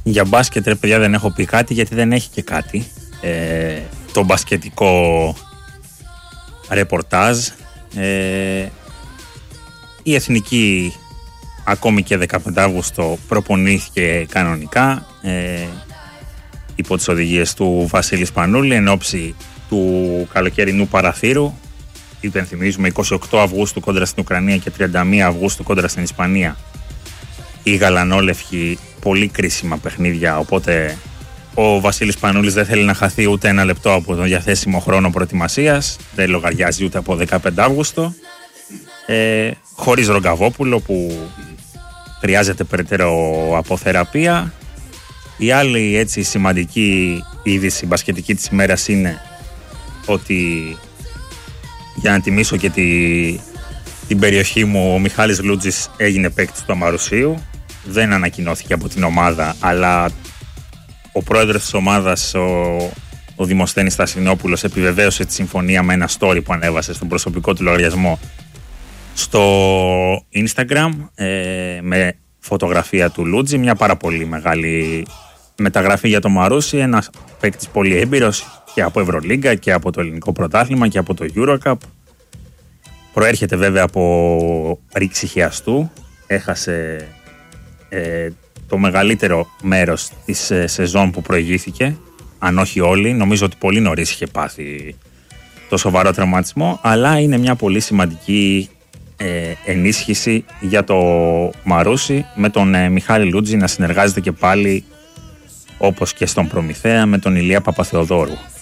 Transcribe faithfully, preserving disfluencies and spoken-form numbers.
Για μπάσκετ, ρε παιδιά, δεν έχω πει κάτι γιατί δεν έχει και κάτι. Ε, το μπασκετικό ρεπορτάζ. Ε, η Εθνική ακόμη και δεκαπέντε Αυγούστου προπονήθηκε κανονικά ε, υπό τις οδηγίες του Βασίλη Σπανούλη εν ώψη του καλοκαιρινού παραθύρου. Υπενθυμίζουμε είκοσι οκτώ Αυγούστου κόντρα στην Ουκρανία και τριάντα μία Αυγούστου κόντρα στην Ισπανία. Οι γαλανόλευκοι, πολύ κρίσιμα παιχνίδια, οπότε ο Βασίλης Πανούλης δεν θέλει να χαθεί ούτε ένα λεπτό από τον διαθέσιμο χρόνο προετοιμασίας, δεν λογαριάζει ούτε από δεκαπέντε Αυγούστου, ε, χωρίς Ρογκαβόπουλο που χρειάζεται περαιτέρω αποθεραπεία. Η άλλη έτσι σημαντική είδηση μπασκετική της ημέρας είναι ότι, για να τιμήσω και τη, την περιοχή μου, ο Μιχάλης Λούτζης έγινε παίκτης του Αμαρουσίου. Δεν ανακοινώθηκε από την ομάδα, αλλά ο πρόεδρος της ομάδας, ο, ο Δημοσθένης Στασινόπουλος, επιβεβαίωσε τη συμφωνία με ένα story που ανέβασε στον προσωπικό του λογαριασμό στο Instagram ε, με φωτογραφία του Λούτζη. Μια πάρα πολύ μεγάλη μεταγραφή για το Μαρούσι, ένας παίκτης πολύ έμπειρος και από Ευρωλίγκα και από το ελληνικό πρωτάθλημα και από το Eurocup. Προέρχεται βέβαια από ρήξη χιαστού, έχασε ε, το μεγαλύτερο μέρος της ε, σεζόν που προηγήθηκε, αν όχι όλη. Νομίζω ότι πολύ νωρίς είχε πάθει το σοβαρό τραυματισμό, αλλά είναι μια πολύ σημαντική ε, ενίσχυση για το Μαρούσι, με τον ε, Μιχάλη Λούτζη να συνεργάζεται και πάλι, όπως και στον Προμηθέα, με τον Ηλία Παπαθεοδόρου.